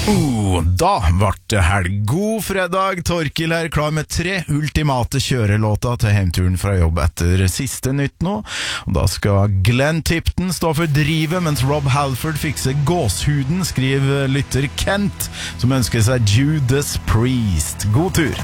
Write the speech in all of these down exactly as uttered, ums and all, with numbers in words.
Oh, da ble det helg. God fredag, Torkil her, klar med tre ultimate kjørelåter til hjemturen fra jobb etter siste nytt nå. Og da skal Glenn Tipton stå for drivet, mens Rob Halford fikser gåshuden, skriver lytter Kent, som ønsker seg Judas Priest. God tur!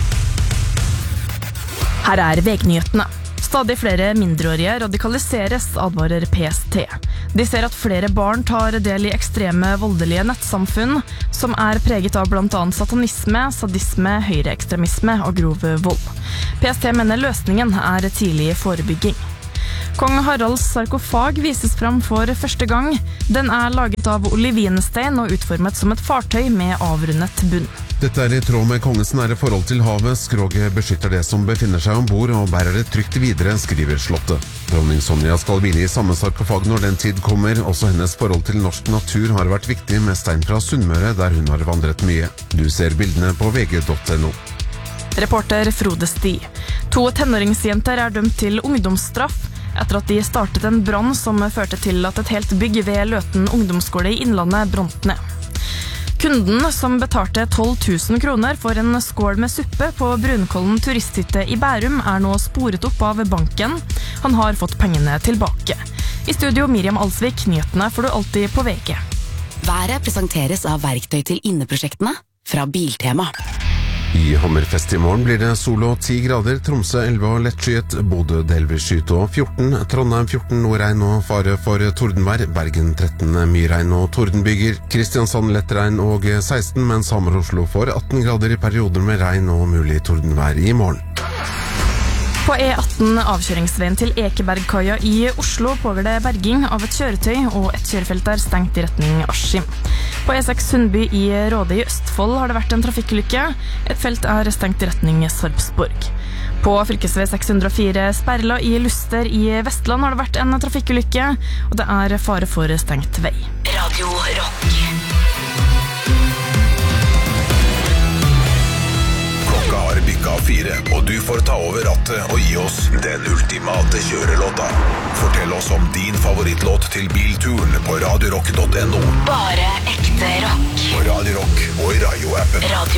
Her er V G-nyhetene. Stadig flere mindreårige radikaliseres, advarer P S T. De ser at flere barn tar del i ekstreme voldelige nettsamfunn, som er preget av blant annet satanisme, sadisme, høyreekstremisme og grov vold. P S T mener løsningen er tidlig forebygging. Kong Haralds sarkofag vises fram for første gang. Den er laget av olivinstein og utformet som et fartøy med avrundet bunn. Dette er i tråd med kongens nære forhold til havet. Skroget beskytter det som befinner seg ombord og bærer det trygt videre, skriver slottet. Dronning Sonja skal hvile i samme sarkofag når den tid kommer. Også hennes forhold til norsk natur har vært viktig, med stein fra Sunnmøre, der hun har vandret mye. Du ser bildene på v g punktum no. Reporter Frode Sti. To tenåringsjenter er dømt til ungdomsstraff etter at de startet en brann som førte til at et helt bygg ved Løten ungdomsskole i Innlandet brant ned. Kunden, som betalte tolv tusen kroner for en skål med suppe på Brunkollen turisthytte i Bærum, er nå sporet opp av banken. Han har fått pengene tilbake. I studio Miriam Alsvik, nyhetene får du alltid på V G. Været presenteres av verktøy til inneprosjektene fra Biltema. I Hammerfest i morgen blir det sol og ti grader, Tromsø elleve og lettskyet, Bodø delvis skyet og fjorten, Trondheim fjorten, nordregn og fare for tordenvær, Bergen tretten, mye regn og tordenbyger, Kristiansand lettregn og seksten, mens Hamar og Oslo får atten grader i perioder med regn og mulig tordenvær i morgen. På E atten avkjøringsveien til Ekebergkaia i Oslo pågår det berging av et kjøretøy, og et kjørefelt er stengt i retning Askim. På E seks Sundby i Råde i Østfold har det vært en trafikkulykke. Et felt er stengt i retning Sarpsborg. På fylkesvei seks hundre og fire Sperla i Luster i Vestland har det vært en trafikkulykke, og det er fare for stengt vei. Radio Rock. Klokka har bikka fire, og du får ta over rattet og gi oss den ultimate kjørelåta. Fortell oss om din favorittlåt til bilturen på radiorock punktum no. Bare ekte rock. På Radio Rock og i radio-appen. Radio